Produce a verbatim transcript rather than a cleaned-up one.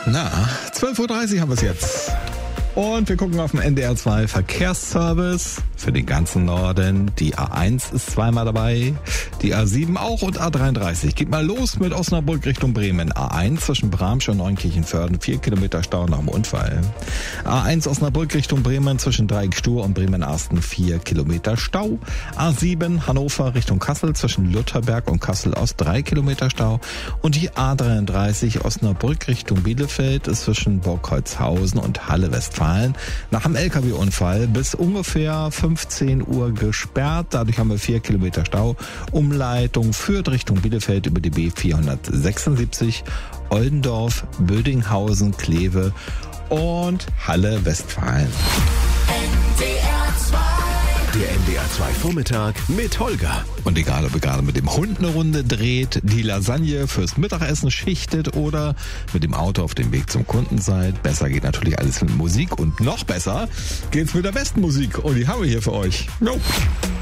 Na, zwölf Uhr dreißig haben wir es jetzt. Und wir gucken auf den N D R zwei Verkehrsservice für den ganzen Norden. Die A eins ist zweimal dabei, die A sieben auch und A dreiunddreißig. Geht mal los mit Osnabrück Richtung Bremen. A eins zwischen Bramsch und Neunkirchenförden, vier Kilometer Stau nach dem Unfall. A eins Osnabrück Richtung Bremen zwischen Dreieckstur und Bremen-Arsten, vier Kilometer Stau. A sieben Hannover Richtung Kassel zwischen Lutherberg und Kassel-Ost, drei Kilometer Stau. Und die A dreiunddreißig Osnabrück Richtung Bielefeld ist zwischen Burgholzhausen und Halle-Westfalen nach einem L K W-Unfall bis ungefähr fünfzehn Uhr gesperrt. Dadurch haben wir vier Kilometer Stau. Umleitung führt Richtung Bielefeld über die B vierhundertsechsundsiebzig, Oldendorf, Bödinghausen, Kleve und Halle-Westfalen. Der N D R zwei Vormittag mit Holger. Und egal, ob ihr gerade mit dem Hund eine Runde dreht, die Lasagne fürs Mittagessen schichtet oder mit dem Auto auf dem Weg zum Kunden seid, besser geht natürlich alles mit Musik und noch besser geht's mit der besten Musik. Und die haben wir hier für euch. Jo.